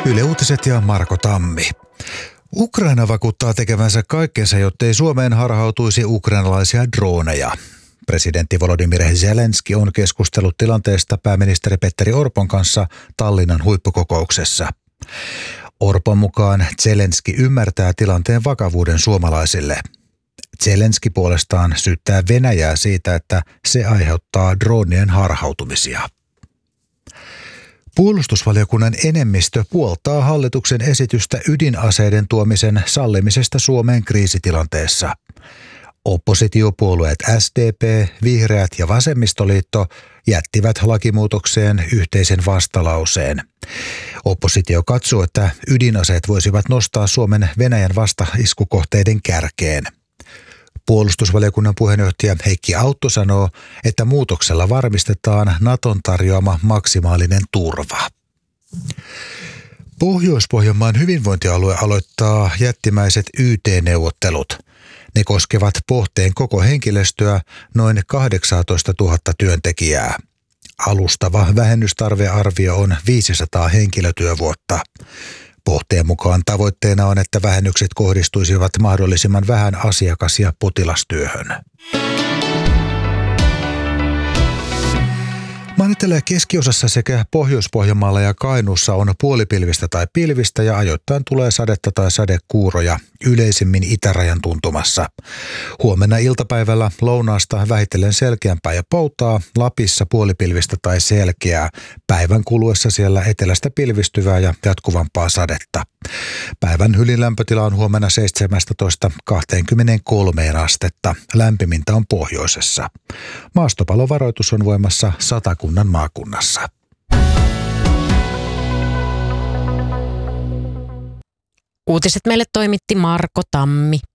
Yle Uutiset ja Marko Tammi. Ukraina vakuuttaa tekevänsä kaikkensa, jottei Suomeen harhautuisi ukrainalaisia droneja. Presidentti Volodymyr Zelenski on keskustellut tilanteesta pääministeri Petteri Orpon kanssa Tallinnan huippukokouksessa. Orpon mukaan Zelenski ymmärtää tilanteen vakavuuden suomalaisille. Zelenski puolestaan syyttää Venäjää siitä, että se aiheuttaa dronien harhautumisia. Puolustusvaliokunnan enemmistö puoltaa hallituksen esitystä ydinaseiden tuomisen sallimisesta Suomeen kriisitilanteessa. Oppositiopuolueet SDP, Vihreät ja Vasemmistoliitto jättivät lakimuutokseen yhteisen vastalauseen. Oppositio katsoo, että ydinaseet voisivat nostaa Suomen Venäjän vastaiskukohteiden kärkeen. Puolustusvaliokunnan puheenjohtaja Heikki Autto sanoo, että muutoksella varmistetaan Naton tarjoama maksimaalinen turva. Pohjois-Pohjanmaan hyvinvointialue aloittaa jättimäiset YT-neuvottelut. Ne koskevat Pohteen koko henkilöstöä, noin 18 000 työntekijää. Alustava vähennystarvearvio on 500 henkilötyövuotta. Pohteen mukaan tavoitteena on, että vähennykset kohdistuisivat mahdollisimman vähän asiakas- ja potilastyöhön. Maan etelä- ja keskiosassa sekä Pohjois-Pohjanmaalla ja Kainuussa on puolipilvistä tai pilvistä ja ajoittain tulee sadetta tai sadekuuroja, yleisimmin itärajan tuntumassa. Huomenna iltapäivällä lounaasta vähitellen selkeämpää ja poutaa, Lapissa puolipilvistä tai selkeää. Päivän kuluessa siellä etelästä pilvistyvää ja jatkuvampaa sadetta. Päivän ylilämpötila on huomenna 17–23 astetta. Lämpimintä on pohjoisessa. Maastopalovaroitus on voimassa Satakunnan maakunnassa. Uutiset meille toimitti Marko Tammi.